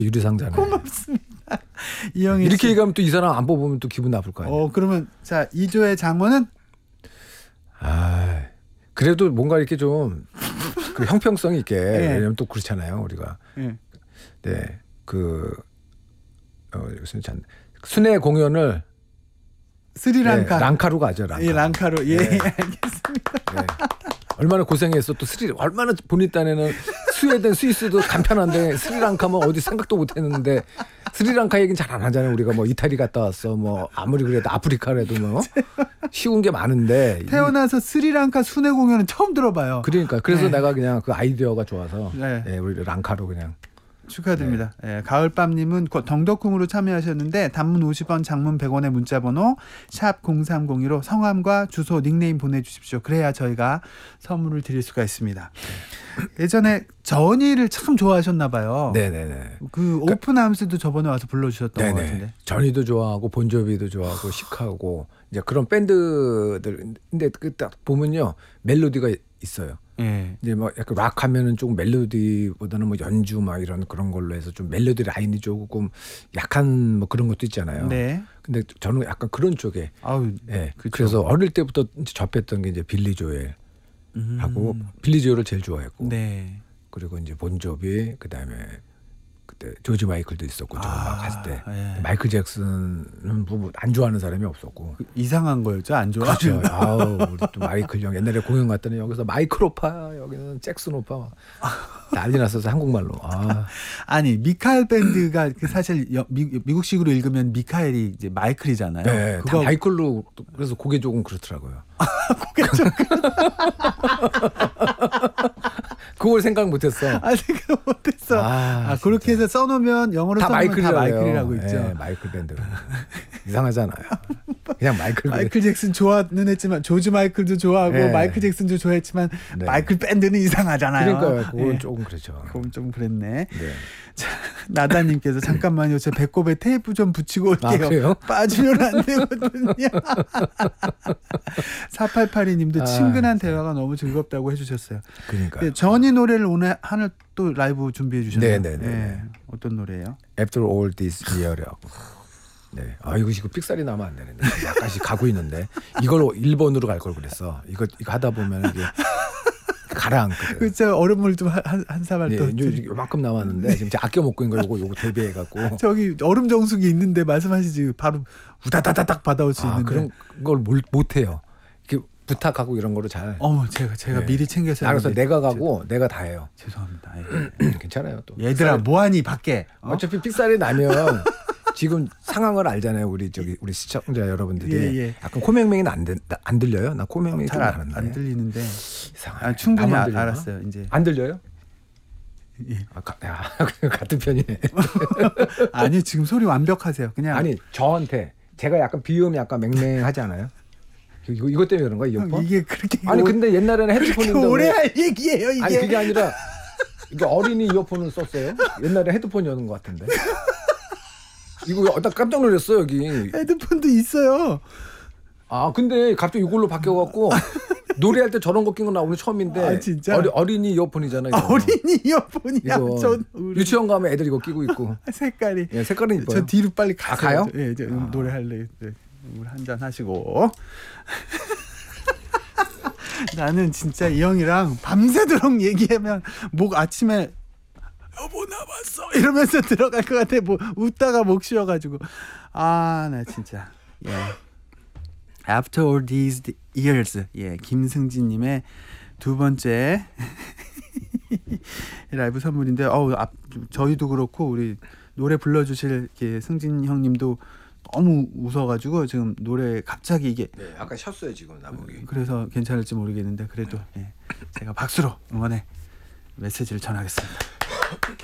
유리상자네. 고맙습니다. 이영희 이렇게 씨. 얘기하면 또 이 사람 안 뽑으면 또 기분 나쁠 거 아니에요. 그러면 자 2조의 장모는 그래도 뭔가 이렇게 좀 그 형평성 있게 왜냐면 또 그렇잖아요 우리가. 예. 네, 무슨 순회 공연을 스리랑카. 랑카로 가죠. 랑카. 예, 랑카로. 예, 네. 알겠습니다. 네. 얼마나 고생했어. 또 얼마나 본인 딴에는 스웨덴, 스위스도 간편한데 스리랑카면 어디 생각도 못했는데 스리랑카 얘기는 잘 안 하잖아요. 우리가 뭐 이태리 갔다 왔어. 뭐 아무리 그래도 아프리카라도 뭐 쉬운 게 많은데 태어나서 스리랑카 순회 공연은 처음 들어봐요. 그래서 네. 내가 그냥 그 아이디어가 좋아서 네. 우리 랑카로 그냥. 축하드립니다. 예, 가을밤님은 덩덕궁으로 참여하셨는데 단문 50원, 장문 100원의 문자번호 샵 0302로 성함과 주소, 닉네임 보내주십시오. 그래야 저희가 선물을 드릴 수가 있습니다. 예전에 전이를 참 좋아하셨나 봐요. 네네네. 그 오픈하우스도 저번에 와서 불러주셨던 것 같은데. 전이도 좋아하고 본조비도 좋아하고 시카고 이제 그런 밴드들. 근데 그 딱 보면요 멜로디가 있어요. 예. 이제 뭐 약간 락 하면은 조금 멜로디보다는 뭐 연주 막 이런 그런 걸로 해서 좀 멜로디 라인이 조금 약한 뭐 그런 것도 있잖아요. 네. 근데 저는 약간 그런 쪽에. 아우. 예. 그렇죠. 그래서 어릴 때부터 이제 접했던 게 이제 빌리 조엘 하고 빌리 조엘을 제일 좋아했고. 네. 그리고 이제 본조비 그다음에 그때 조지 마이클도 있었고 저 막 갔을 때 예. 마이클 잭슨은 뭐 안 좋아하는 사람이 없었고. 이상한 거였죠, 안 좋아? 그렇죠. 아우 우리 또 마이클 형 옛날에 공연 갔더니 여기서 마이클 오빠 여기는 잭슨 오빠 난리 났어서 한국말로. 아니 미카엘 밴드가 그 사실 미국식으로 읽으면 미카엘이 이제 마이클이잖아요. 네, 다 그거 마이클로. 그래서 그게 조금 그렇더라고요. 그걸 생각 못했어. 생각 못했어. 그렇게 해서 써놓으면 영어로 다 써놓으면 다 마이클이라고 마이클이라고 있죠. 네, 마이클 밴드. 이상하잖아요. 그냥 마이클 잭슨 좋아는 했지만 조지 마이클도 좋아하고 네. 마이클 잭슨도 좋아했지만 네. 마이클 밴드는 이상하잖아요. 그러니까요. 그건 네. 조금 그렇죠. 그건 좀 그랬네. 네. 자, 나다님께서 잠깐만요. 제 배꼽에 테이프 좀 붙이고 올게요. 그래요? 빠지면 안 되거든요. 4882님도 친근한 대화가 너무 즐겁다고 해주셨어요. 그러니까. 네, 전이 노래를 오늘 하늘 또 라이브 준비해 주셨네요. 네네네. 어떤 노래예요? After All This Year라고. 네. 이거 픽살이 나면 안 되는데. 약간씩 가고 있는데 이걸 1번으로 갈 걸 그랬어. 이거 하다 보면 이게 가라앉거든. 그쵸. 얼음물 좀 한 사발 네, 더. 요만큼 남았는데 지금 아껴 먹고 있는 거 요거 대비해 갖고. 저기 얼음 정수기 있는데 말씀하시지 바로 우다다다닥 받아올 수 있는데. 그런 걸 못 해요. 이렇게 부탁하고 이런 거로 잘. 제가 네. 미리 챙겨서. 알아서 내가 가고 내가 다 해요. 죄송합니다. 괜찮아요 또. 얘들아 뭐하니 밖에. 어차피 픽살이 나면 지금 상황을 알잖아요. 우리 시청자 여러분들이. 예. 약간 코맹맹이는 안 들려요? 나 코맹맹이 좀 잘 나는데. 안 들리는데. 이상하네. 충분히 나만 들리나? 알았어요. 이제. 안 들려요? 예. 같은 편이네. 아니 지금 소리 완벽하세요. 그냥. 아니 저한테 제가 약간 비음이 약간 맹맹하지 않아요? 이것 때문에 그런 거야 이어폰? 이게 그렇게. 아니 근데 옛날에는 헤드폰인데 오래 할 얘기예요 이게. 아니 그게 아니라 이게 어린이 이어폰을 썼어요. 옛날에 헤드폰이었는 것 같은데. 이거 나 깜짝 놀랐어 여기. 헤드폰도 있어요. 근데 갑자기 이걸로 바뀌어갖고 노래할 때 저런 거 낀 건 나 오늘 처음인데. 진짜? 어린이 이어폰이잖아. 이거. 어린이 이어폰이야. 이거 유치원 가면 애들 이거 끼고 있고. 색깔이. 예, 색깔은 이뻐요. 저 뒤로 빨리 가세요. 가요? 예, 이제 노래할래. 물 한잔 하시고. 나는 진짜 이 형이랑 밤새도록 얘기하면 목 아침에 여보 나왔어 이러면서 들어갈 것 같아. 뭐 웃다가 목 쉬어가지고. 나 진짜. 예. After all these years. 예, 김승진님의 두 번째 라이브 선물인데, 저희도 그렇고 우리 노래 불러주실 승진 형님도 너무 웃어가지고 지금 노래 갑자기 이게. 네, 아까 쉬었어요 지금 나보기. 그래서 괜찮을지 모르겠는데 그래도 제가 박수로 응원의 메시지를 전하겠습니다.